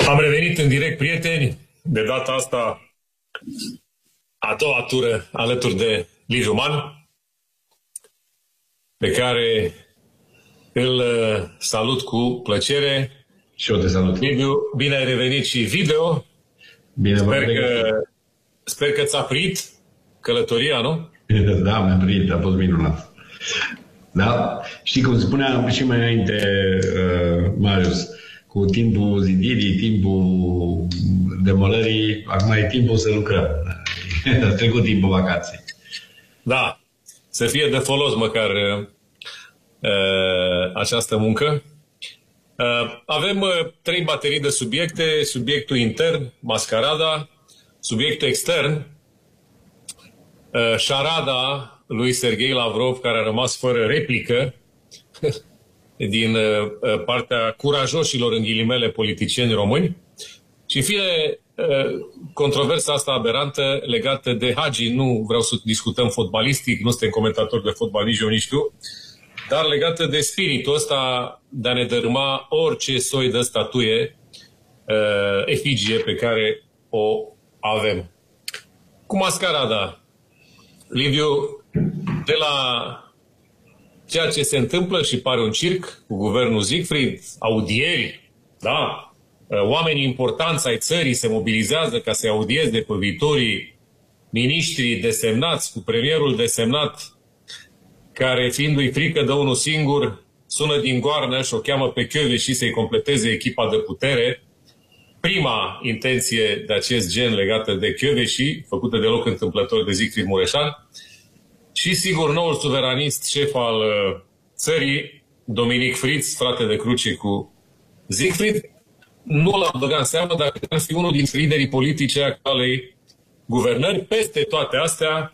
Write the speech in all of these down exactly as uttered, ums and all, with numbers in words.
Am revenit în direct, prieteni, de data asta a doua tură alături de Liviu Man, pe care îl salut cu plăcere. Și eu te salut. Liviu, bine ai revenit și video. Bine, sper, că, sper că ți-a prit călătoria, nu? Da, mi-a prit, a fost minunat. Da, știi cum spuneam și mai înainte, uh, Marius, cu timpul zidirii, timpul demolării, acum e timpul să lucrăm. A trecut timpul vacanței. Da, să fie de folos măcar uh, această muncă. Uh, avem uh, trei baterii de subiecte, subiectul intern, mascarada, subiectul extern, uh, șarada lui Serghei Lavrov, care a rămas fără replică din uh, partea curajoșilor, în ghilimele, politicieni români, și în fine uh, controversa asta aberantă legată de Hagi. Nu vreau să discutăm fotbalistic, nu suntem comentatori de fotbal, nici eu, nici tu, dar legată de spiritul ăsta de a ne dărâma orice soi de statuie, uh, efigie pe care o avem. Cu mascarada, Liviu, de la ceea ce se întâmplă și pare un circ cu guvernul Siegfried, audieri, da? Oamenii importanți ai țării se mobilizează ca să-i audieze pe viitorii miniștri desemnați, cu premierul desemnat, care, fiindu-i frică de unul singur, sună din goarnă și o cheamă pe Kövesi să-i completeze echipa de putere. Prima intenție de acest gen legată de Kövesi, făcută deloc întâmplător de Siegfried Mureșan, și, sigur, noul suveranist șef al uh, țării, Dominic Fritz, frate de cruce cu Siegfried. Nu l-am băgat în seamă, dar cred că fi unul dintre liderii politice actualei guvernări. Peste toate astea,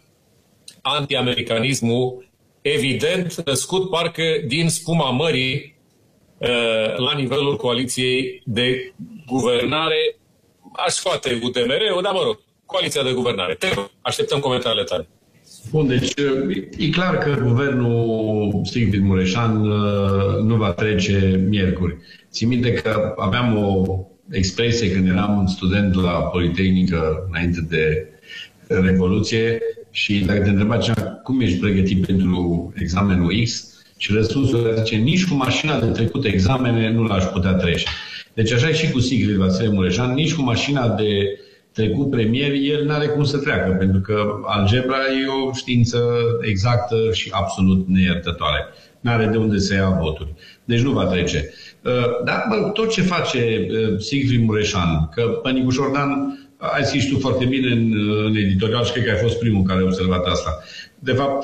anti-americanismul evident, născut parcă din spuma mării uh, la nivelul coaliției de guvernare. Aș scoate U D M R-ul, dar mă rog, coaliția de guvernare. Te așteptăm comentariile tale. Bun, deci e clar că guvernul Siegfried Mureșan nu va trece miercuri. Țin minte că aveam o expresie când eram student la Politehnică înainte de Revoluție și dacă te întreba cum ești pregătit pentru examenul X, și răspunsul era, zice, nici cu mașina de trecut examene nu l-aș putea trece. Deci așa e și cu Siegfried Vasile Mureșan, nici cu mașina de trecut premier, el n-are cum să treacă, pentru că algebra e o știință exactă și absolut neiertătoare. N-are de unde să ia voturi. Deci nu va trece. Dar bă, tot ce face Siegfried Mureșan, că pe Nicu Șordan, ai scris tu foarte bine în, în editorial și cred că ai fost primul care a observat asta. De fapt,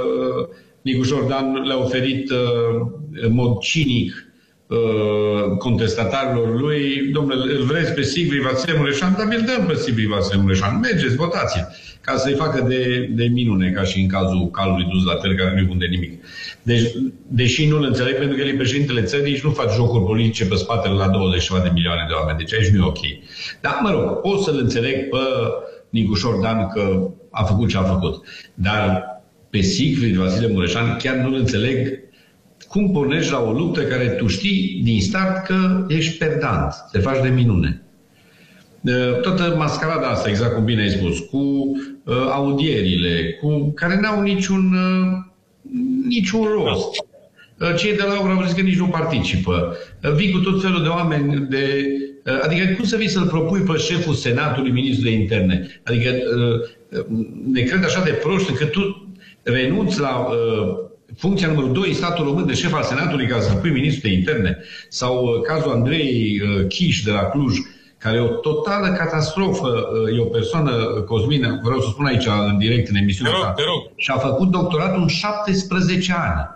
Nicu Șordan le-a oferit în mod cinic contestatarilor lui, domnule, îl vreți pe Siegfried Vasile Mureșan, dar vi-l dăm pe Siegfried Vasile Mureșan. Mergeți, votați-l, ca să-i facă de, de minune, ca și în cazul calului dus la tel, care nu-i bun de nimic. Deci, deși nu-l înțeleg, pentru că el e președintele țării și nu faci jocuri politice pe spatele la douăzeci de milioane de oameni. Deci aici nu e ok. Dar, mă rog, pot să-l înțeleg pe Nicu Șordan că a făcut ce a făcut. Dar pe Siegfried Vasile Mureșan chiar nu-l înțeleg. Cum pornești la o luptă care tu știi din start că ești perdant, te faci de minune? Toată mascarada asta, exact cum bine ai spus, cu uh, audierile, cu care n-au niciun, uh, niciun rost. Uh, cei de la Aur au zis că nici nu participă. Uh, vii cu tot felul de oameni de... Uh, adică cum să vii să-l propui pe șeful Senatului, ministrul de interne? Adică uh, ne cred așa de proști încât tu renunți la... Uh, funcția numărul doi în statul român de șef al Senatului ca să pui ministrul de interne, sau uh, cazul Andrei uh, Chiș de la Cluj, care e o totală catastrofă, uh, e o persoană, Cosmin, vreau să spun aici în direct în emisiunea asta, și a făcut doctoratul în șaptesprezece ani.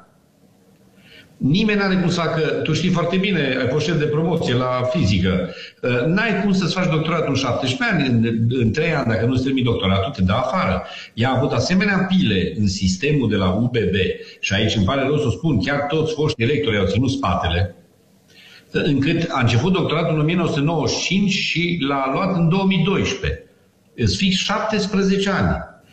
Nimeni n-are cum să facă, tu știi foarte bine, ai fost șef de promoție la fizică, uh, n-ai cum să-ți faci doctoratul în șaptesprezece ani, în, în trei ani, dacă nu-ți termini doctoratul, te dă afară. Ea a avut asemenea pile în sistemul de la U B B, și aici îmi pare rău să spun, chiar toți foști directori au ținut spatele, încât a început doctoratul în o mie nouă sute nouăzeci și cinci și l-a luat în două mii doisprezece. Îți fix șaptesprezece ani.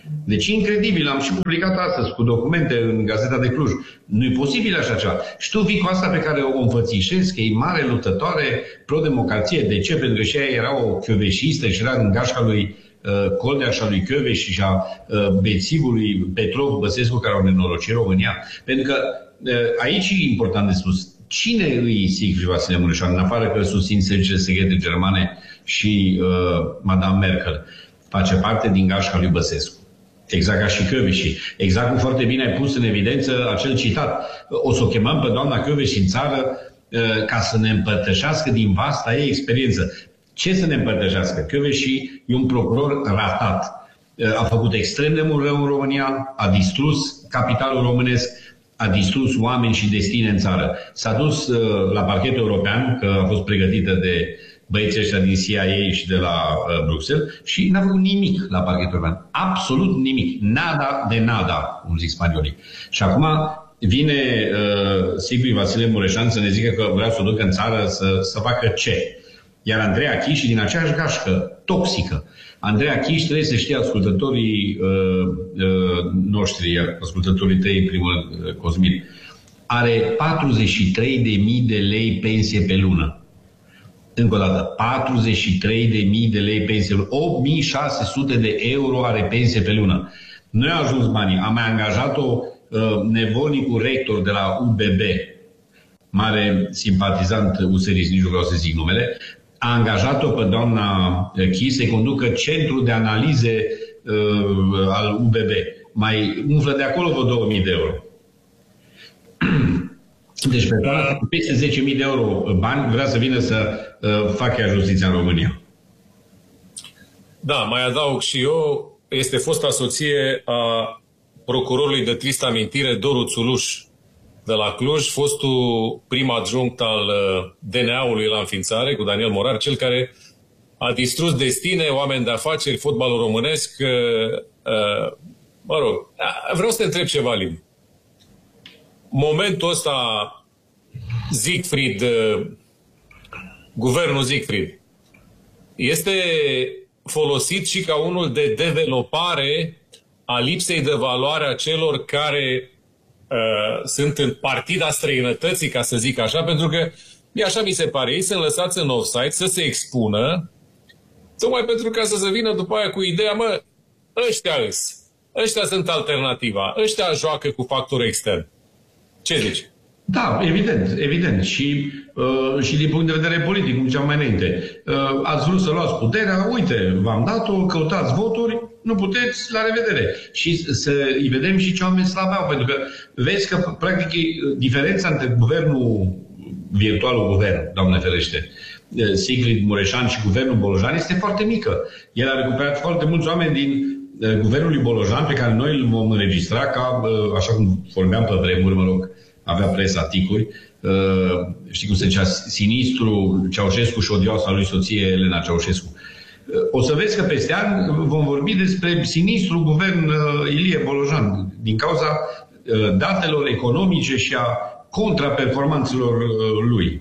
Deci incredibil, am și publicat astăzi cu documente în Gazeta de Cluj. Nu e posibil așa ceva. Și tu vii cu asta pe care o înfățișezi, că e mare luptătoare pro-democrație. De ce? Pentru că și ea era o chioveșistă și era în gașca lui uh, Coldea și a lui Chioveș și a uh, bețivului Petrov Băsescu, care au nenorocit România. Pentru că uh, aici e important de spus. Cine îi Siegfried Vasile Mureșan, în afară că susțin serviciile secrete germane și uh, Madame Merkel, face parte din gașca lui Băsescu. Exact ca și Căveși. Exact cum foarte bine ai pus în evidență acel citat. O să o chemăm pe doamna Căveși în țară uh, ca să ne împărtășească din vasta ei experiență. Ce să ne împărtășească? Căveși e un procuror ratat. Uh, a făcut extrem de mult rău în România, a distrus capitalul românesc, a distrus oameni și destine în țară. S-a dus uh, la parchetul european, că a fost pregătită de băieții ăștia din C I A și de la uh, Bruxelles și n-a făcut nimic la parchetul european. Absolut nimic. Nada de nada, cum zic spaniolii. Și acum vine uh, Siegfried Vasile Mureșan să ne zică că vrea să o ducă în țară să, să facă ce? Iar Andreea Chiș din aceeași gașcă, toxică. Andreea Chiș, trebuie să știe ascultătorii uh, uh, noștri, ascultătorii tăi, primul uh, Cosmin, are patruzeci și trei de mii de lei pensie pe lună. Încă o dată, patruzeci și trei de mii de lei pensie pe lună. opt mii șase sute de euro are pensie pe lună. Nu i-a ajuns banii. Am mai angajat-o uh, nevonicul rector de la U B B, mare simpatizant userist, nici nu vreau să zic numele, a angajat-o pe doamna Chi să-i conducă centrul de analize uh, al U B B. Mai umflă de acolo vreo două mii de euro. Deci persoana cu peste zece mii de euro bani vrea să vină să uh, facă ea justiția în România. Da, mai adaug și eu, este fosta soție a procurorului de tristă amintire Doru Țuluș de la Cluj, fostul prim adjunct al D N A-ului la înființare cu Daniel Morar, cel care a distrus destine, oameni de afaceri, fotbalul românesc. Mă rog, vreau să te întreb ceva, Liviu. Momentul ăsta, Siegfried, guvernul Siegfried, este folosit și ca unul de developare a lipsei de valoare a celor care uh, sunt în partida străinătății, ca să zic așa, pentru că, e așa mi se pare, ei sunt lăsați în offside să se expună, tocmai pentru ca să se vină după aia cu ideea, mă, ăștia îs, ăștia sunt alternativa, ăștia joacă cu factorul extern. Ce zici? Da, evident, evident. Și, uh, și din punct de vedere politic, cum ziceam mai înainte, uh, ați vrut să luați puterea, uite, v-am dat-o, căutați voturi, nu puteți, la revedere. Și să îi vedem și ce oameni slabi au, pentru că vezi că, practic, diferența între guvernul, virtualul guvern, Doamne ferește, Siegfried Mureșan și guvernul Bolojan este foarte mică. El a recuperat foarte mulți oameni din guvernul lui Bolojan, pe care noi îl vom înregistra ca, așa cum vorbeam pe vremuri, mă rog, avea presa ticuri, știi cum se zicea, sinistru Ceaușescu și odioasa lui soție Elena Ceaușescu. O să vezi că peste ani vom vorbi despre sinistru guvern Ilie Bolojan, din cauza datelor economice și a contraperformanțelor lui.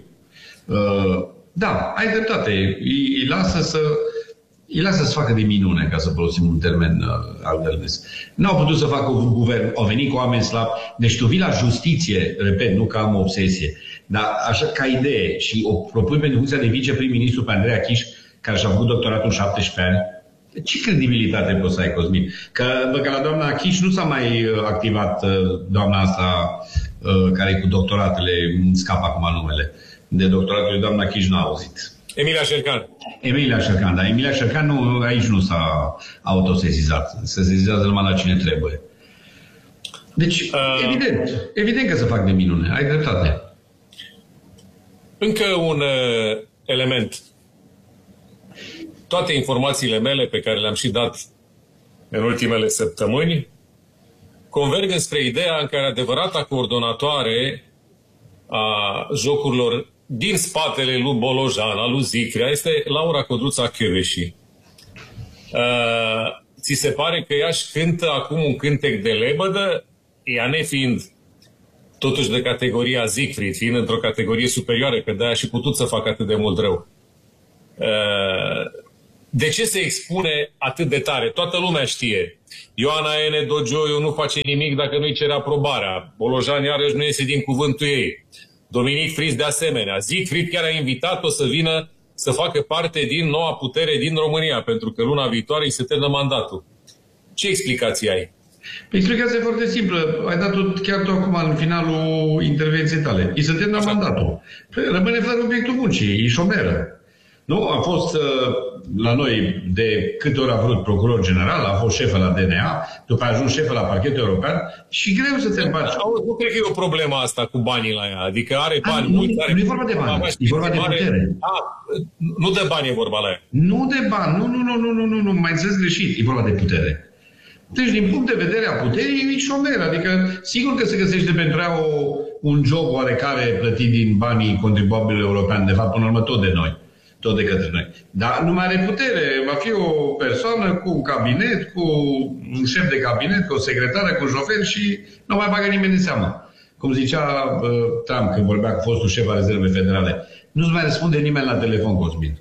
Da, ai dreptate, îi, îi lasă să îi lasă să facă de minune, ca să folosim un termen uh, aldernesc. N-au putut să facă un guvern, au venit cu oameni slabi. Deci tu vii la justiție, repet, nu că am obsesie, dar așa ca idee și o propui pentru funcția de viceprim-ministru pe Andreea Chiș, care și-a făcut doctoratul în șaptesprezece ani. Ce credibilitate poți să ai, Cosmin? Că, bă, că la doamna Chiș nu s-a mai activat uh, doamna asta uh, care e cu doctoratele, îmi scap acum numele, de doctoratul doamna Chiș n-a auzit. Emilia Șercan. Emilia Șercan, dar Emilia Șercan nu, aici nu s-a autosezizat. Se sezizează numai la cine trebuie. Deci, uh, evident, evident că se fac de minune. Ai dreptate. Încă un uh, element. Toate informațiile mele pe care le-am și dat în ultimele săptămâni converg înspre ideea în care adevărata coordonatoare a jocurilor din spatele lui Bolojan, a lui Zicrea, este Laura Codruța Kövesi. Uh, ți se pare că ea își cântă acum un cântec de lebădă, ea nefiind totuși de categoria Siegfried, fiind într-o categorie superioară, că de-aia și putut să facă atât de mult rău. Uh, de ce se expune atât de tare? Toată lumea știe Ioana Ene Dogioiu nu face nimic dacă nu-i cere aprobarea. Bolojan iarăși nu iese din cuvântul ei. Dominic Fritz de asemenea. Siegfried chiar a invitat-o să vină să facă parte din noua putere din România, pentru că luna viitoare îi se termină mandatul. Ce explicații ai? Explicația e foarte simplă. Ai dat-o chiar tu acum în finalul intervenției tale. Îi se termină mandatul. Rămâne fără obiectul muncii. E șomeră. Nu? A fost la noi de câte ori a vrut procuror general, a fost șefă la D N A, după a ajuns șefă la parchetul european și greu să te împaci. Nu cred că e o problemă asta cu banii la ea. Adică are bani a, nu, mulți. Are nu e vorba de bani, e vorba de putere. A, nu de bani e vorba la ea. Nu de bani, nu, nu, nu, nu, nu, nu, nu, mai înțeles greșit. E vorba de putere. Deci, din punct de vedere a puterii, e șomer. Adică, sigur că se găsește pentru ea o, un job oarecare plătit din banii contribuabilului european, de fapt, până la urmă, tot de noi. Tot de către noi. Dar nu mai are putere. Va fi o persoană cu un cabinet, cu un șef de cabinet, cu o secretară, cu un șofer și nu mai bagă nimeni în seamă. Cum zicea uh, Trump când vorbea cu fostul șef al Rezervei Federale. Nu-ți mai răspunde nimeni la telefon, Cosmin.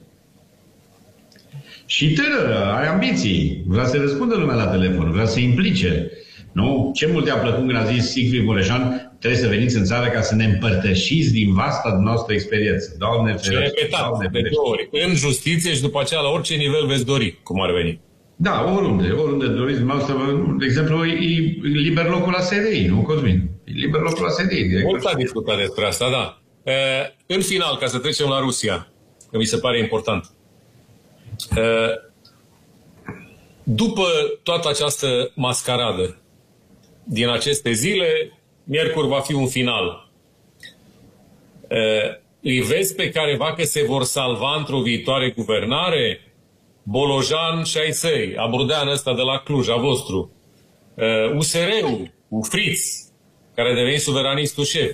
Și tânără, are ambiții. Vrea să răspundă lumea la telefon, vrea să se implice. Nu? Ce mult i-a plăcut când a zis Siegfried Mureșan, trebuie să veniți în țară ca să ne împărtășiți din vasta noastră experiență. Doamne ferește. Și repetat, de două ori. În justiție și după aceea la orice nivel veți dori, cum ar veni. Da, oriunde. Oriunde doriți. De exemplu, e liber locul la S D I, nu, Cosmin? E liber locul la S D I. Mult s-a discutat despre asta, da. E, în final, ca să trecem la Rusia, că mi se pare important. E, după toată această mascaradă din aceste zile, miercuri va fi un final. Îi vezi pe careva că se vor salva într-o viitoare guvernare? Bolojan și ai săi, Abrudean ăsta de la Cluj, a vostru, U S R-ul, cu Fritz, care a devenit suveranistul șef.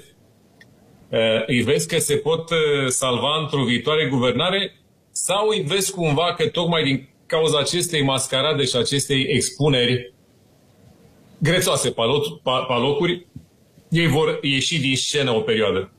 Îi vezi că se pot salva într-o viitoare guvernare? Sau îi vezi cumva că tocmai din cauza acestei mascarade și acestei expuneri grețoase pe locuri, ei vor ieși din scenă o perioadă?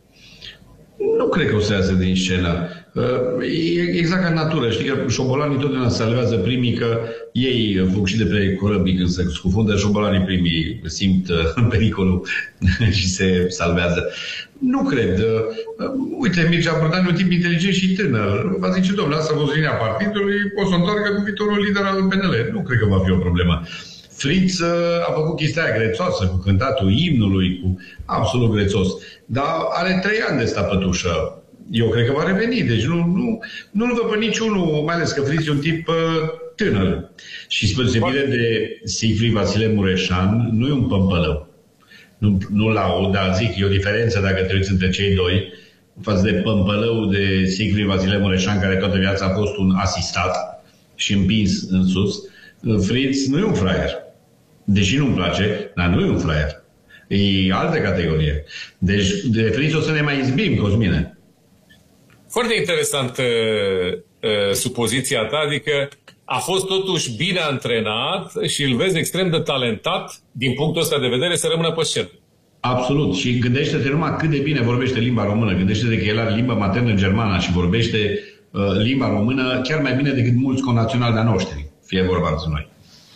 Nu cred că o să iasă din scenă. E exact ca în natură. Știi că șobolanii totdeauna salvează primii, că ei fug și de pe corăbii când se scufundă, șobolanii primii simt pericolul și se salvează. Nu cred. Uite, Mircea Brădan e un tip inteligent și tânăr. Va zice, domnule, asta a fost linia partidului, o să întoarcă cu viitorul lider al P N L. Nu cred că va fi o problemă. Fritz a făcut chestia aia grețoasă, cu cântatul imnului, cu absolut grețos. Dar are trei ani de stapătușă. Eu cred că va reveni. Deci nu, nu, nu-l văd pe niciunul, mai ales că Fritz e un tip uh, tânăr. Și spre deosebire de Siegfried Vasile Mureșan, nu e un pămpălău. Nu, nu laud, dar zic, e o diferență dacă te uiți între cei doi, față de pămpălău de Siegfried Vasile Mureșan, care toată viața a fost un asistat și împins în sus. Fritz nu e un fraier. Deși nu-mi place, dar nu e un fraier. E altă categorie. Deci de Fritz o să ne mai izbim, Cosmine. Foarte interesant uh, uh, supoziția ta, adică a fost totuși bine antrenat și îl vezi extrem de talentat din punctul ăsta de vedere să rămână pe scenă. Absolut. Și gândește-te numai cât de bine vorbește limba română. Gândește-te că el are limba maternă germană și vorbește uh, limba română chiar mai bine decât mulți connaționali de-a noștri. Fie vorba între noi.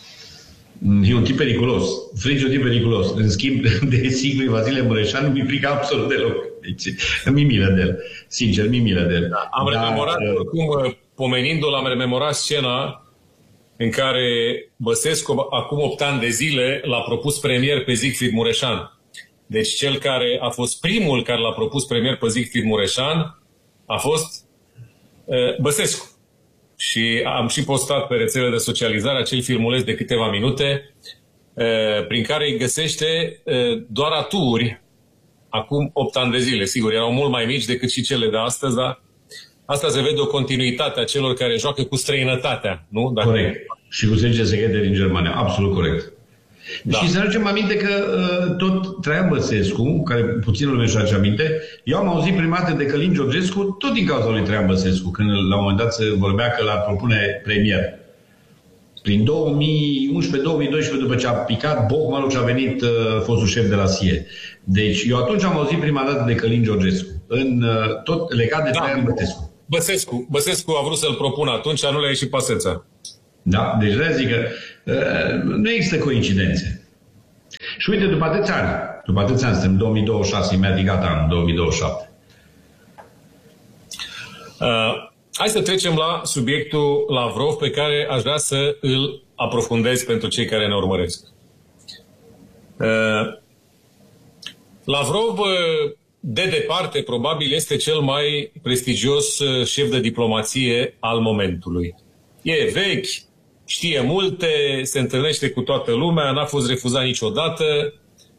E un tip periculos. Fritz e un tip periculos. În schimb, de Siegfried Vasile Mureșan nu mi frică absolut deloc. Deci, mi milă de el. Sincer, mi milă de el. Da, am Dar, rememorat, cum, pomenindu-l, am rememorat scena în care Băsescu, acum opt ani de zile, l-a propus premier pe Siegfried Mureșan. Deci cel care a fost primul care l-a propus premier pe Siegfried Mureșan a fost uh, Băsescu. Și am și postat pe rețelele de socializare acel filmuleț de câteva minute prin care îi găsește doar aturi acum opt ani de zile. Sigur, erau mult mai mici decât și cele de astăzi, dar asta se vede o continuitate a celor care joacă cu străinătatea, nu? Dacă... Corect. Și cu servicii secrete din Germania. Absolut corect. Da. Și să aducem aminte că uh, tot Traian Băsescu, care puțin lume și-aduce aminte, eu am auzit prima dată de Călin Georgescu tot din cauza lui Traian Băsescu, când la un moment dat se vorbea că l-ar propune premier. Prin două mii unsprezece două mii doisprezece, după ce a picat Bocmalul și a venit uh, fostul șef de la S I E. Deci eu atunci am auzit prima dată de Călin Georgescu, în, uh, tot legat de da. Traian Băsescu. Băsescu. Băsescu a vrut să-l propună atunci, nu le-a ieșit paseța. Da? Deci de zic că uh, nu există coincidențe. Și uite, după atâția ani, după atâția ani, suntem în două mii douăzeci și șase, imediat gata anul două mii douăzeci și șapte. Uh, hai să trecem la subiectul Lavrov, pe care aș vrea să îl aprofundez pentru cei care ne urmăresc. Uh, Lavrov, de departe, probabil este cel mai prestigios șef de diplomație al momentului. E vechi, știe multe, se întâlnește cu toată lumea, n-a fost refuzat niciodată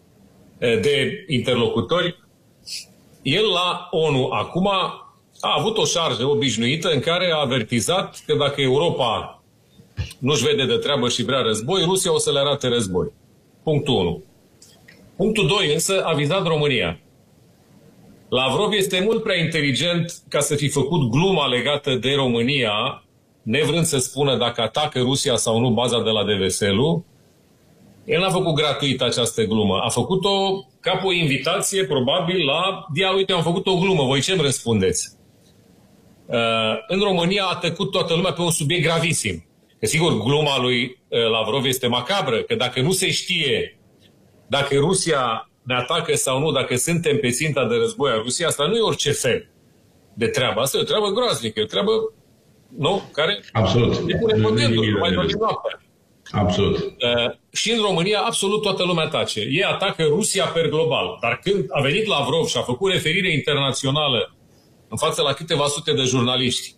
de interlocutori. El la ONU acum a avut o șarjă obișnuită în care a avertizat că dacă Europa nu-și vede de treabă și vrea război, Rusia o să le arate război. Punctul unu. Punctul doi însă a vizat România. Lavrov este mult prea inteligent ca să fi făcut gluma legată de România, nevrând să spună dacă atacă Rusia sau nu baza de la Deveselu. El n-a făcut gratuit această glumă. A făcut-o ca pe o invitație, probabil, la dia, uite, am făcut o glumă, voi ce-mi răspundeți? Uh, în România a tăcut toată lumea pe un subiect gravisim. Că sigur, gluma lui uh, Lavrov este macabră, că dacă nu se știe dacă Rusia ne atacă sau nu, dacă suntem pe ținta de război a Rusiei, asta nu e orice fel de treabă. Asta e o treabă groaznică, e o treabă, nu? Care absolut. ne pune păgândul, nu mai dorim noaptea. Absolut. Uh, și în România, absolut toată lumea tace. Ei atacă Rusia per global. Dar când a venit Lavrov și a făcut referire internațională în față la câteva sute de jurnaliști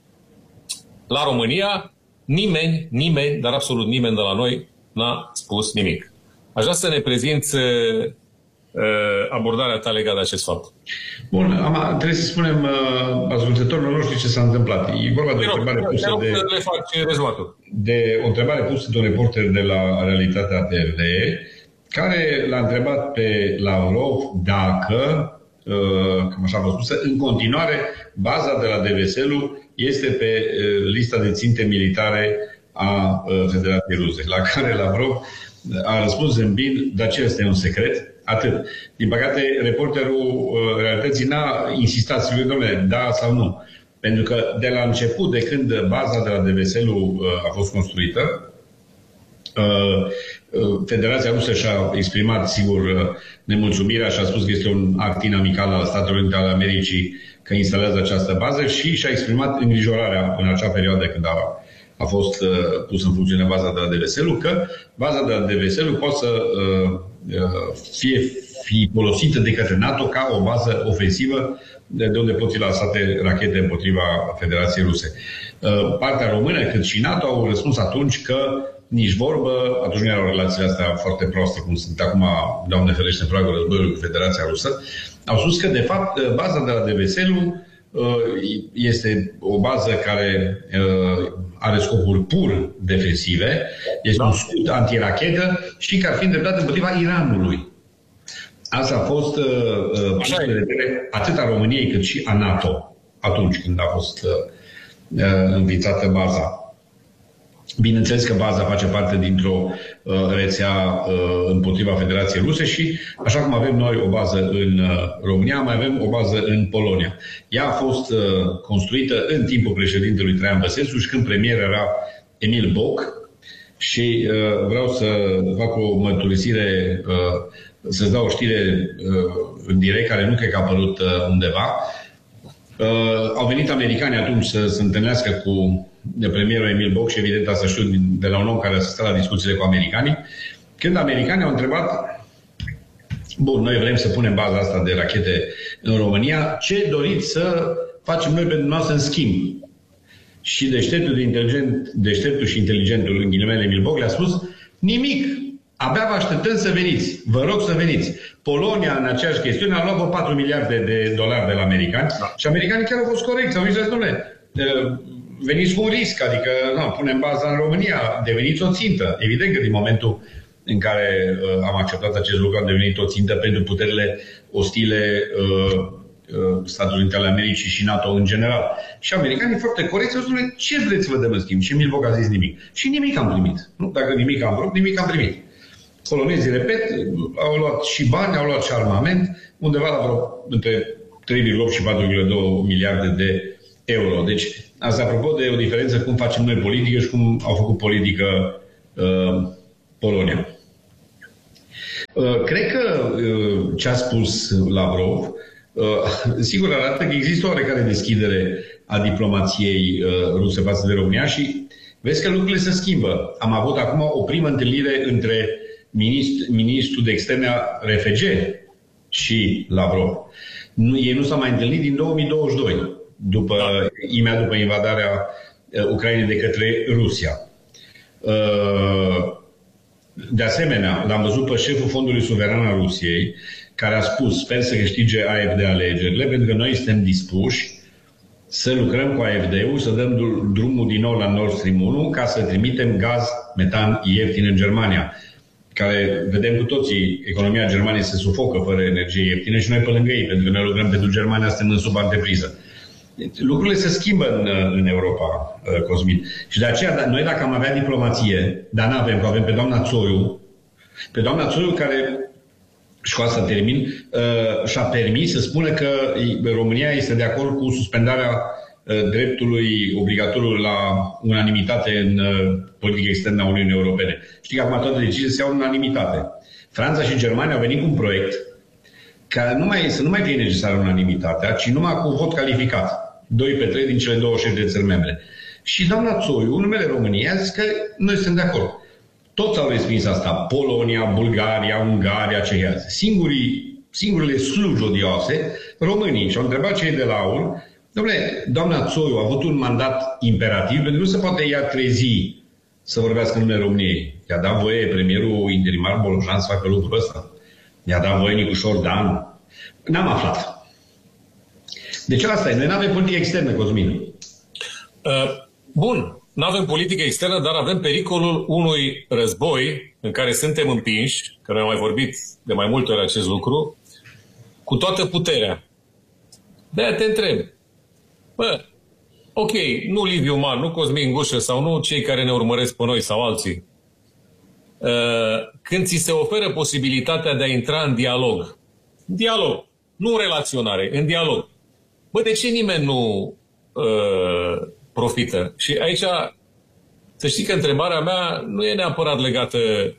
la România, nimeni, nimeni, dar absolut nimeni de la noi n-a spus nimic. Aș vrea să ne prezinți uh, abordarea ta legată de acest fapt. Bun, am, trebuie să spunem uh, ascultătorilor noștri ce s-a întâmplat. E vorba de o întrebare pusă de, le fac rezumatul. de o întrebare pusă de un reporter de la Realitatea T V, care l-a întrebat pe Lavrov dacă, uh, cum așa v-am spus, în continuare baza de la Deveselu este pe uh, lista de ținte militare a uh, Federației Ruse, la care Lavrov a răspuns zâmbind, dar ce este un secret? Atât. Din păcate, reporterul uh, Realității n-a insistat să fie, domnule, da sau nu. Pentru că de la început, de când baza de la Deveselu uh, a fost construită, uh, uh, Federația Rusă și-a exprimat, sigur, uh, nemulțumirea și a spus că este un act inamical al Statelor Unite ale Americii că instalează această bază și și-a exprimat îngrijorarea în acea perioadă când a a fost uh, pus în funcțiune baza de la Deveselu, că baza de la Deveselu poate să uh, fie fi folosită de către NATO ca o bază ofensivă de unde pot fi lansate rachete împotriva Federației Ruse. Uh, partea română, cât și NATO, au răspuns atunci că nici vorbă, atunci nu erau relațiile astea foarte proaste, cum sunt acum, Doamne ferește, în pragul războiului cu Federația Rusă. Au spus că, de fapt, baza de la Deveselu este o bază care are scopuri pur defensive, este un scut antirachetă și că ar fi îndreptat împotriva Iranului. Asta a fost uh, atât a României cât și a NATO atunci când a fost uh, înființată baza. Bineînțeles că baza face parte dintr-o uh, rețea uh, împotriva Federației Ruse și, așa cum avem noi o bază în uh, România, mai avem o bază în Polonia. Ea a fost uh, construită în timpul președintelui Traian Băsescu și când premier era Emil Boc. Și uh, vreau să fac o mărturisire, uh, să-ți dau o știre uh, în direct, care nu cred că a apărut uh, undeva. Uh, au venit americanii atunci să se întâlnească cu de premierul Emil Boc și evident asta știu de la un om care a stat la discuțiile cu americanii. Când americanii au întrebat, bun, noi vrem să punem baza asta de rachete în România, ce doriți să facem noi pentru noastră în schimb? Și deșteptul, de inteligent, deșteptul și inteligentul, în ghilimele, Emil Boc le-a spus, nimic, abia vă așteptăm să veniți, vă rog să veniți. Polonia, în aceeași chestiune, a luat patru miliarde de dolari de la americani da. Și americanii chiar au fost corecți, au zis, domnule, veniți cu un risc, adică nu, punem baza în România, deveniți o țintă. Evident că din momentul în care uh, am acceptat acest lucru, am devenit o țintă pentru puterile ostile uh, uh, Statele Unite ale Americii și NATO în general. Și americanii foarte corecți au spus, ce vreți să vă dăm în schimb? Și Emil Boc a zis nimic. Și nimic am primit. Nu? Dacă nimic am vrut, nimic am primit. Polonezii, repet, au luat și bani, au luat și armament, undeva la vreo între trei virgulă opt și patru virgulă doi miliarde de euro. Deci, asta apropo de o diferență cum facem noi politică și cum au făcut politică uh, Polonia. Uh, cred că uh, ce a spus Lavrov, uh, sigur arată că există o oarecare deschidere a diplomației uh, ruse față de România și vezi că lucrurile se schimbă. Am avut acum o primă întâlnire între ministr, ministrul de externe a R F G și Lavrov. Nu, ei nu s-au mai întâlnit din două mii douăzeci și doi, după, da. imediat după invadarea uh, Ucrainei de către Rusia. Uh, de asemenea, l-am văzut pe șeful Fondului Suveran al Rusiei, care a spus, sper să câștige A F D alegerile, pentru că noi suntem dispuși să lucrăm cu A F D-ul, să dăm drumul din nou la Nord Stream unu, ca să trimitem gaz metan ieftin în Germania, care, vedem cu toții, economia Germaniei se sufocă fără energie ieftină și noi pe lângă ei, pentru că noi lucrăm pentru Germania, suntem în subantrepriză. Lucrurile se schimbă în, în Europa, Cosmin. Și de aceea, noi dacă am avea diplomație, dar nu avem, că avem pe doamna Țoiu, pe doamna Țoiu care, și cu asta termin, și-a permis să spună că România este de acord cu suspendarea dreptului obligatoriu la unanimitate în politica externă a Uniunii Europene. Știi că acum toate deciziile se iau în unanimitate. Franța și Germania au venit cu un proiect ca nu mai, să nu mai fie necesară unanimitatea, ci numai cu vot calificat. doi pe trei din cele douăzeci de țări membre. Și doamna Țoiu, în numele României, a zis că noi suntem de acord. Toți au respins asta. Polonia, Bulgaria, Ungaria, Cehia. Singurii, singurile slugi odioase, românii. Și au întrebat cei de la A U R, dom'le, doamna Țoiu a avut un mandat imperativ, pentru că nu se poate ea trezi să vorbească în numele României. I-a dat voie premierul interimar Bolojan să facă lucrul ăsta. I-a dat voie Nicușor Dan. N-am aflat. Deci asta e. Noi nu avem politică externă, Cosmin. Uh, bun. Nu avem politică externă, dar avem pericolul unui război în care suntem împinși, că noi am mai vorbit de mai multe ori acest lucru, cu toată puterea. De-aia te întreb. Bă, ok, nu Liviu Man, nu Cosmin Gușă sau nu cei care ne urmăresc pe noi sau alții. Când ți se oferă posibilitatea de a intra în dialog, dialog, nu în relaționare, în dialog, bă, de ce nimeni nu uh, profită? Și aici, să știi că întrebarea mea nu e neapărat legată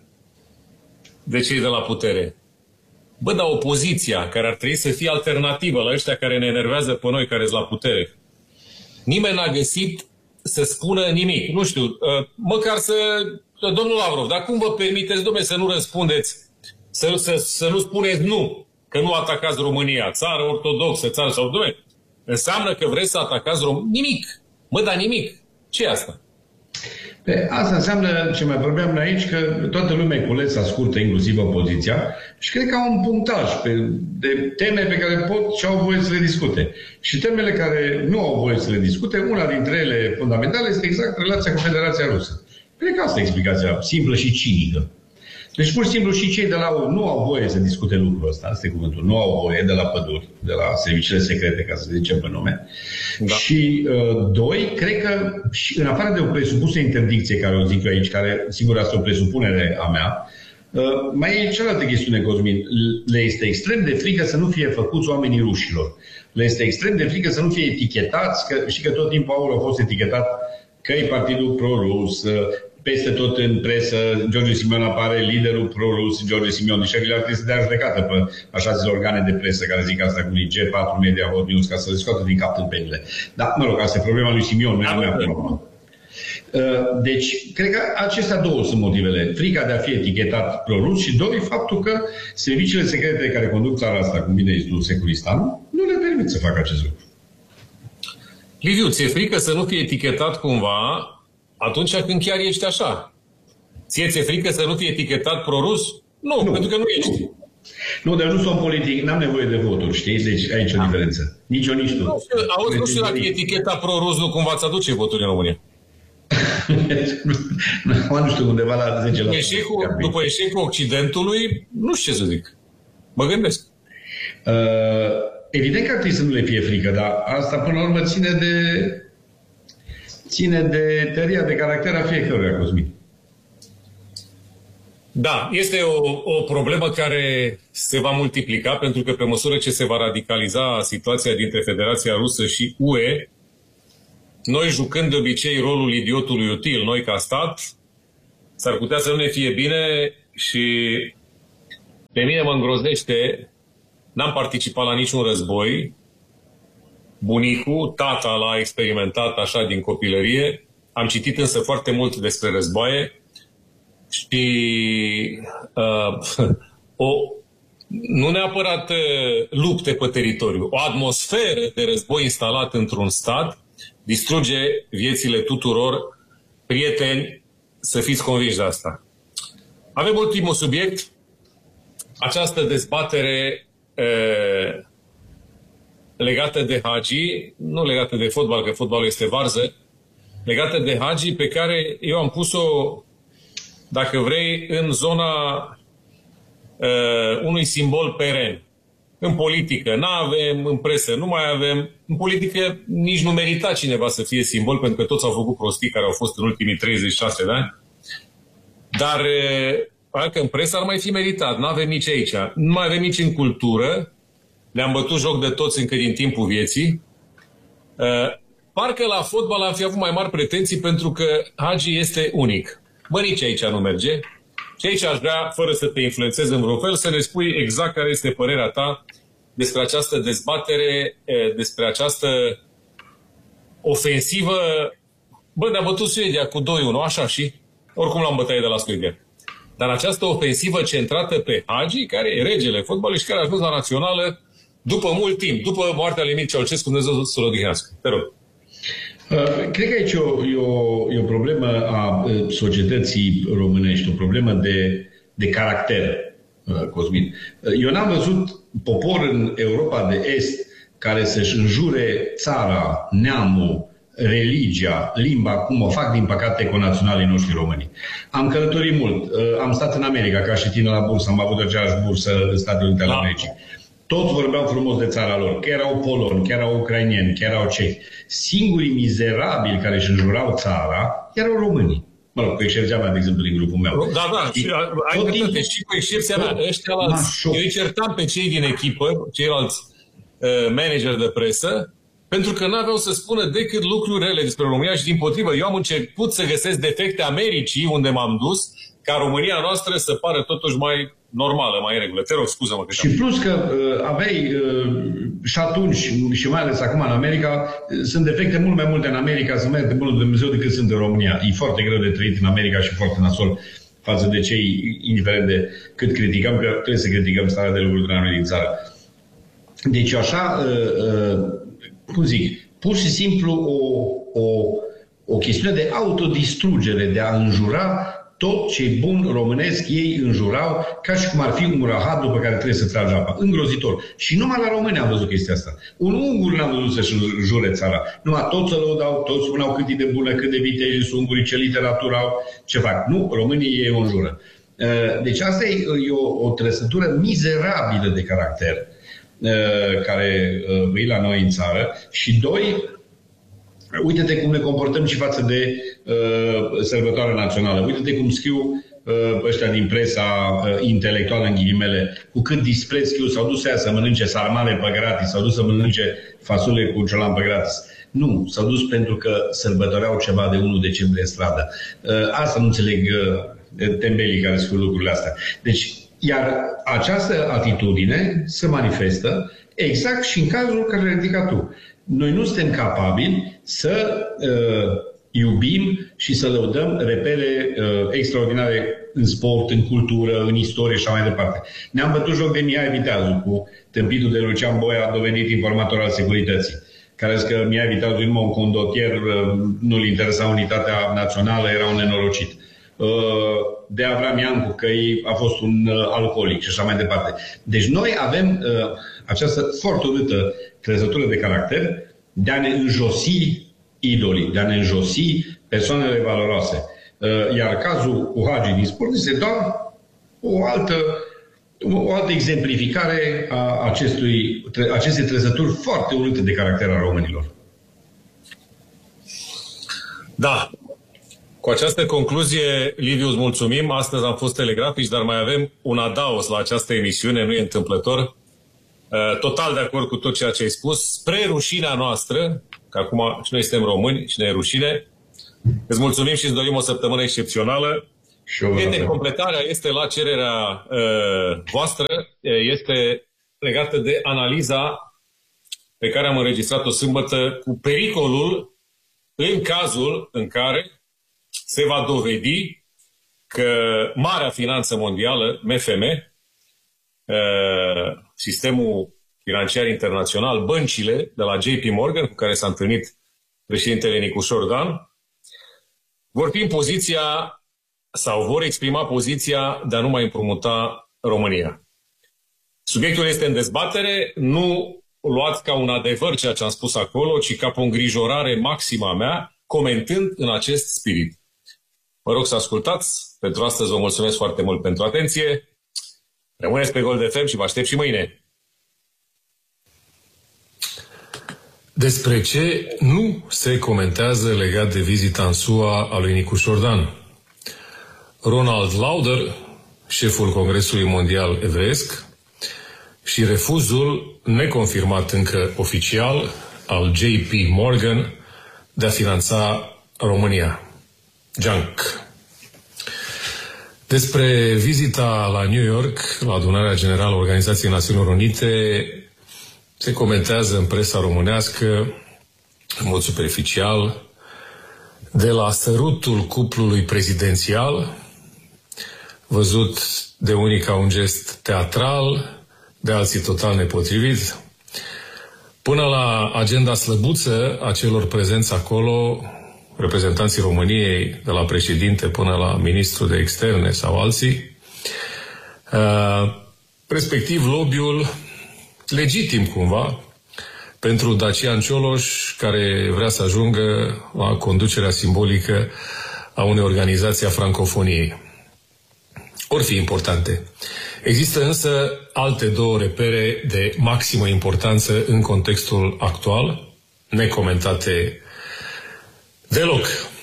de cei de la putere. Bă, dar opoziția, care ar trebui să fie alternativă la ăștia care ne enervează pe noi, care sunt la putere, nimeni n-a găsit să spună nimic. Nu știu, uh, măcar să... Domnul Lavrov, dar cum vă permiteți, dom'le, să nu răspundeți, să, să, să nu spuneți nu, că nu atacați România, țară ortodoxă, țară sau... Dom'le, înseamnă că vreți să atacați România? Nimic. Mă, dar nimic. Ce e asta? Pe asta înseamnă, ce mai vorbeam noi aici, că toată lumea e culeț, ascultă, inclusiv opoziția, și cred că au un punctaj pe, de teme pe care pot și au voie să le discute. Și temele care nu au voie să le discute, una dintre ele fundamentale este exact relația cu Federația Rusă. Cred că asta e explicația simplă și cinică. Deci, pur și simplu, și cei de la O nu au voie să discute lucrul ăsta, asta e cuvântul, nu au voie, de la păduri, de la serviciile secrete, ca să zicem pe nume. Da. Și, uh, doi, cred că, și în afară de o presupusă interdicție, care o zic eu aici, care, sigur, asta e o presupunere a mea, uh, mai e cealaltă chestiune, Cosmin. Le este extrem de frică să nu fie făcuți oamenii rușilor. Le este extrem de frică să nu fie etichetați, că, și că tot timpul A U R a fost etichetat că e partidul pro-rus, peste tot în presă, George Simion apare liderul pro-rus, George Simion, și el ar trebui să dea judecată pe așa zis organe de presă care zic asta cu G patru Media Hot News ca să le scoată din cap tâmpenile. Dar, mă rog, asta e problema lui Simion, nu e a mea problemă. Deci, cred că acestea două sunt motivele. Frica de a fi etichetat pro-rus și, doi, faptul că serviciile secrete care conduc țara asta, cum bine ești tu, Securistanul, nu le permit să facă acest lucru. Liviu, ți-e frică să nu fie etichetat cumva atunci când chiar ești așa? Ție ți-e frică să nu fie etichetat pro-rus? Nu, nu, pentru că nu ești. Nu, dar nu sunt politic, n-am nevoie de voturi, știi? Deci aici e o diferență. Nici eu, nici tu. Nu, auzi, nu știu dacă eticheta pro-rus nu cumva îți aduce voturi în România. Nu știu, undeva la zece la sută. Eșecul, după eșecul Occidentului, nu știu ce să zic. Mă gândesc. Uh, evident că ar trebui să nu le fie frică, dar asta până la urmă ține de ține de tăria de caracter a fiecăruia, Cosmin. Da, este o, o problemă care se va multiplica, pentru că pe măsură ce se va radicaliza situația dintre Federația Rusă și U E, noi jucând de obicei rolul idiotului util, noi ca stat, s-ar putea să nu ne fie bine și pe mine mă îngrozește, n-am participat la niciun război, bunicul, tata l-a experimentat așa din copilărie, am citit însă foarte mult despre războaie și uh, o, nu neapărat uh, lupte pe teritoriu, o atmosferă de război instalat într-un stat distruge viețile tuturor. Prieteni, să fiți convinși de asta. Avem ultimul subiect, această dezbatere uh, legată de Hagi, nu legată de fotbal, că fotbalul este varză, legată de Hagi, pe care eu am pus-o, dacă vrei, în zona uh, unui simbol peren. În politică n-avem, în presă nu mai avem, în politică nici nu merita cineva să fie simbol, pentru că toți au făcut prostii care au fost în ultimii treizeci și șase de ani. Dar uh, că în presă ar mai fi meritat, nu avem nici aici. Nu mai avem nici în cultură. Le-am bătut joc de toți încă din timpul vieții. Uh, parcă la fotbal am fi avut mai mari pretenții pentru că Hagi este unic. Bă, nici aici nu merge. Și aici aș vrea, fără să te influențez în vreun fel, să ne spui exact care este părerea ta despre această dezbatere, despre această ofensivă. Bă, ne-a bătut Suedia cu doi unu, așa și? Oricum l-am bătaie de la Suedia. Dar această ofensivă centrată pe Hagi, care e regele fotbalului și care a ajuns la națională după mult timp, după moartea lui Mircea Ceaușescu, Dumnezeu să-l odihnească. Te rog. Cred că aici e o, e o, e o problemă a societății românești, o problemă de, de caracter, Cosmin. Eu n-am văzut popor în Europa de Est care să-și înjure țara, neamul, religia, limba, cum o fac, din păcate, conaționalii noștri români. Am călătorit mult. Am stat în America ca și tine la bursă, am avut aceeași bursă în Statele Unite ale Americii. Toți vorbeau frumos de țara lor, că erau poloni, că erau ucrainieni, că erau cehi. Singurii mizerabili care își înjurau țara erau românii. Mă rog, cu excepția mea, de exemplu, din grupul meu. Da, da, și, ai dreptate, și cu excepția mea, ăștia alți, eu îi certam pe cei din echipă, ceilalți uh, manageri de presă, pentru că n-aveau să spună decât lucruri rele despre România și dimpotrivă. Eu am început să găsesc defecte Americii, unde m-am dus, ca România noastră să pară totuși mai normală, mai în regulă. Te rog, scuză-mă. Că și plus că uh, aveai uh, și atunci, și mai ales acum în America, uh, sunt defecte mult mai multe în America, să merg de bunul Dumnezeu, decât sunt în România. E foarte greu de trăit în America și foarte nasol față de cei, indiferent de cât criticăm, că trebuie să criticăm starea de lucruri de la noi din țară. Deci așa, uh, uh, cum zic, pur și simplu o, o, o chestiune de autodistrugere, de a înjura tot ce-i bun românesc, ei înjurau ca și cum ar fi un rahat după care trebuie să tragi apa. Îngrozitor. Și numai la români am văzut chestia asta. Un ungur n-am văzut să-și înjure țara. Numai toți să lăudau, toți spuneau cât e de bună, cât de viteji sunt ungurii, ce literatură au, ce fac. Nu, românii ei o înjură. Deci asta e o, o trăsătură mizerabilă de caracter care e la noi în țară. Și doi, uite-te cum ne comportăm și față de uh, sărbătoarea națională. Uite-te cum scriu uh, ăștia din presa uh, intelectuală, în ghilimele, cu cât dispreț scriu, s-au dus aia să mănânce sarmale pe gratis, s-au dus să mănânce fasole cu ciolan pe gratis. Nu, s-au dus pentru că sărbătoreau ceva de unu decembrie în stradă. Uh, asta nu înțeleg uh, tembelii care scriu lucrurile astea. Deci, iar această atitudine se manifestă exact și în cazul care l-ai ridicat tu. Noi nu suntem capabili să uh, iubim și să lăudăm repere uh, extraordinare în sport, în cultură, în istorie și așa mai departe. Ne-am bătut joc de Mihai Viteazu cu tâmpitul de Lucian Boia, dovedit informator al securității, care a zis că Mihai Viteazu e numai un condotier, uh, nu-l interesa unitatea națională, era un nenorocit. Uh, de Avram Iancu, că a fost un uh, alcoolic și așa mai departe. Deci noi avem uh, această foarte urâtă trezătură de caracter de a ne înjosi idolii, de a ne înjosi persoanele valoroase. Iar cazul cu Hagi din sport este doar o altă, o altă exemplificare a acestui, acestei trezături foarte urâte de caracter a românilor. Da. Cu această concluzie, Liviu, îți mulțumim. Astăzi am fost telegrafici, dar mai avem un adaos la această emisiune, nu e întâmplător. Total de acord cu tot ceea ce ai spus. Spre rușinea noastră, că acum și noi suntem români și ne e rușine. Îți mulțumim și îți dorim o săptămână excepțională. Prieteni, completarea este la cererea uh, voastră, este legată de analiza pe care am înregistrat-o sâmbătă cu pericolul în cazul în care se va dovedi că Marea Finanță Mondială, M F M, uh, sistemul financiar internațional, băncile de la J P Morgan, cu care s-a întâlnit președintele Nicușor Dan, vor fi în poziția sau vor exprima poziția de a nu mai împrumuta România. Subiectul este în dezbatere, nu luați ca un adevăr ceea ce am spus acolo, ci ca o îngrijorare maximă a mea, comentând în acest spirit. Vă rog să ascultați. Pentru astăzi vă mulțumesc foarte mult pentru atenție. Rămâneți pe Gold F M și vă aștept și mâine. Despre ce nu se comentează legat de vizita în S U A a lui Nicușor Dan? Ronald Lauder, șeful Congresului Mondial Evreiesc, și refuzul neconfirmat încă oficial al J P Morgan de a finanța România. Junk. Despre vizita la New York, la adunarea generală a Organizației Națiunilor Unite, se comentează în presa românească, în mod superficial, de la sărutul cuplului prezidențial, văzut de unii ca un gest teatral, de alții total nepotrivit, până la agenda slăbuță a celor prezenți acolo, reprezentanții României, de la președinte până la ministrul de externe sau alții, respectiv lobby-ul legitim cumva pentru Dacian Cioloș, care vrea să ajungă la conducerea simbolică a unei organizații a francofoniei. Or fi importante. Există însă alte două repere de maximă importanță în contextul actual, necomentate deloc.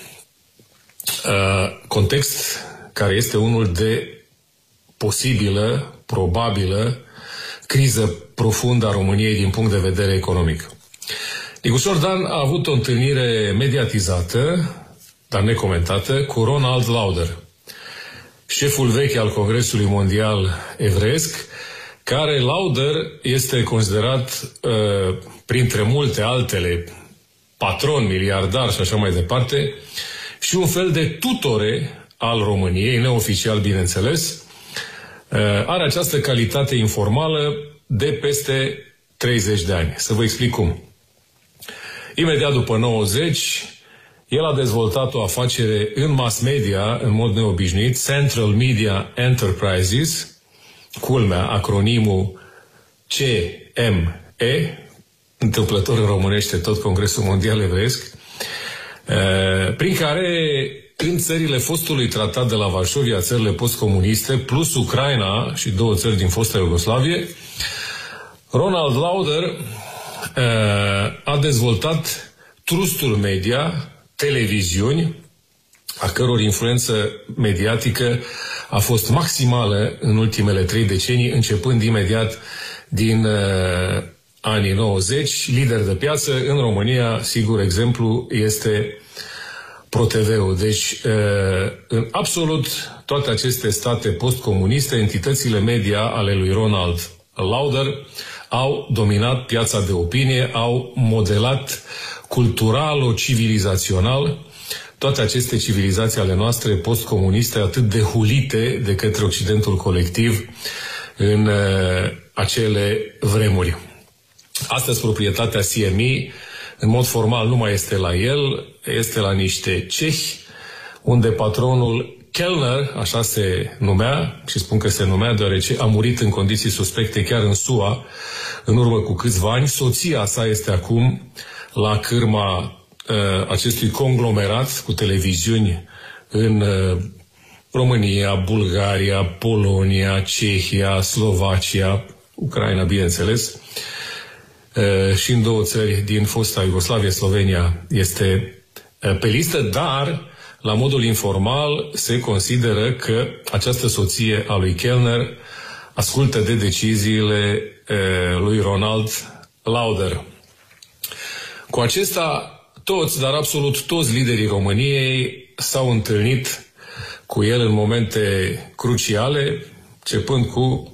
Uh, context care este unul de posibilă, probabilă, criză profundă a României din punct de vedere economic. Nicușor Dan a avut o întâlnire mediatizată, dar necomentată, cu Ronald Lauder, șeful vechi al Congresului Mondial Evreiesc, care Lauder este considerat, uh, printre multe altele, patron, miliardar și așa mai departe, și un fel de tutore al României, neoficial bineînțeles, uh, are această calitate informală de peste treizeci de ani. Să vă explic cum. Imediat după nouăzeci, el a dezvoltat o afacere în mass media, în mod neobișnuit, Central Media Enterprises, culmea, acronimul C M E, întâmplător în românește tot Congresul Mondial Evreiesc, prin care în țările fostului tratat de la Varșovia, țările postcomuniste, plus Ucraina și două țări din fosta Iugoslavie, Ronald Lauder a dezvoltat trustul media, televiziuni, a căror influență mediatică a fost maximală în ultimele trei decenii, începând imediat din uh, anii nouăzeci, lider de piață. În România, sigur, exemplu este ProTV-ul. Deci, uh, în absolut toate aceste state postcomuniste, entitățile media ale lui Ronald Lauder au dominat piața de opinie, au modelat cultural-civilizațional toate aceste civilizații ale noastre postcomuniste atât de hulite de către Occidentul colectiv în uh, acele vremuri. Astăzi proprietatea C M E în mod formal nu mai este la el, este la niște cehi, unde patronul Kellner, așa se numea, și spun că se numea deoarece a murit în condiții suspecte chiar în S U A în urmă cu câțiva ani. Soția sa este acum la cârma uh, acestui conglomerat cu televiziuni în uh, România, Bulgaria, Polonia, Cehia, Slovacia, Ucraina, bineînțeles, uh, și în două țări din fosta Iugoslavie, Slovenia este uh, pe listă, dar la modul informal se consideră că această soție a lui Kellner ascultă de deciziile uh, lui Ronald Lauder. Cu acesta, toți, dar absolut toți liderii României s-au întâlnit cu el în momente cruciale, începând cu